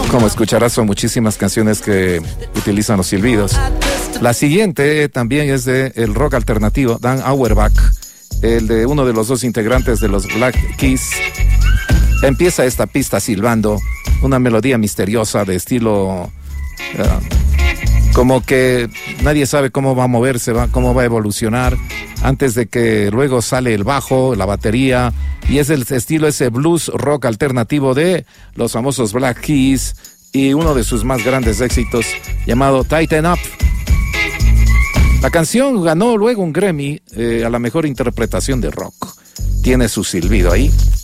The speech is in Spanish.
Como escucharás, son muchísimas canciones que utilizan los silbidos. La siguiente también es de el rock alternativo, Dan Auerbach, el de uno de los dos integrantes de los Black Keys. Empieza esta pista silbando, una melodía misteriosa de estilo... como que nadie sabe cómo va a moverse, cómo va a evolucionar, antes de que luego sale el bajo, la batería, y es el estilo ese blues rock alternativo de los famosos Black Keys y uno de sus más grandes éxitos llamado Tighten Up. La canción ganó luego un Grammy a la mejor interpretación de rock. Tiene su silbido ahí.